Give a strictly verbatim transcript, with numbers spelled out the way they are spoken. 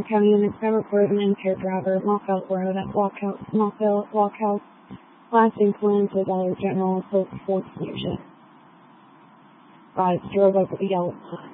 County units have reported an impaired driver at Lockout Road at Lockout, Lockout, Lockout, last influence of Dollar General and Fort Station. Guys drove up with the yellow sign.